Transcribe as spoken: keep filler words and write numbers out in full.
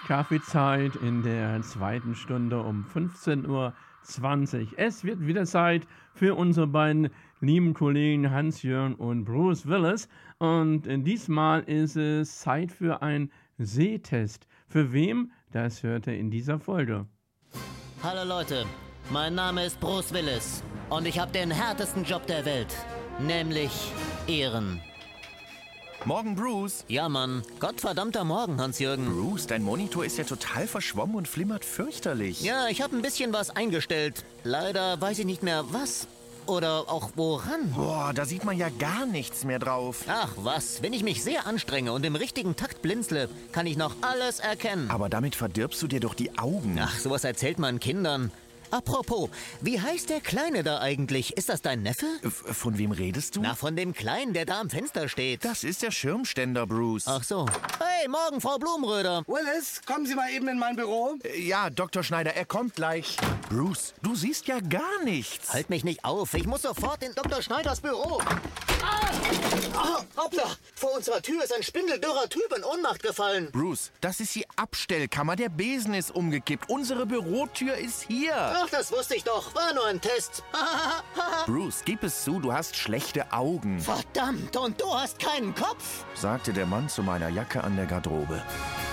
Kaffeezeit in der zweiten Stunde um fünfzehn Uhr zwanzig. Es wird wieder Zeit für unsere beiden lieben Kollegen Hans-Jörn und Bruce Willis. Und äh, diesmal ist es Zeit für einen Sehtest. Für wem? Das hört ihr in dieser Folge. Hallo Leute, mein Name ist Bruce Willis und ich habe den härtesten Job der Welt, nämlich Ehren. Morgen, Bruce. Ja, Mann. Gottverdammter Morgen, Hans-Jürgen. Bruce, dein Monitor ist ja total verschwommen und flimmert fürchterlich. Ja, ich habe ein bisschen was eingestellt. Leider weiß ich nicht mehr was oder auch woran. Boah, da sieht man ja gar nichts mehr drauf. Ach was, wenn ich mich sehr anstrenge und im richtigen Takt blinzle, kann ich noch alles erkennen. Aber damit verdirbst du dir doch die Augen. Ach, sowas erzählt man Kindern. Apropos, wie heißt der Kleine da eigentlich? Ist das dein Neffe? F- Von wem redest du? Na, von dem Kleinen, der da am Fenster steht. Das ist der Schirmständer, Bruce. Ach so. Hey, morgen, Frau Blumenröder. Willis, kommen Sie mal eben in mein Büro. Äh, Ja, Doktor Schneider, er kommt gleich. Bruce, du siehst ja gar nichts. Halt mich nicht auf, ich muss sofort in Doktor Schneiders Büro. Ah! Oh, hoppla, vor unserer Tür ist ein spindeldürrer Typ in Ohnmacht gefallen. Bruce, das ist die Abstellkammer. Der Besen ist umgekippt. Unsere Bürotür ist hier. Ach, das wusste ich doch, war nur ein Test. Bruce, gib es zu, du hast schlechte Augen, Verdammt, und du hast keinen Kopf? sagte der Mann zu meiner Jacke an der Garderobe.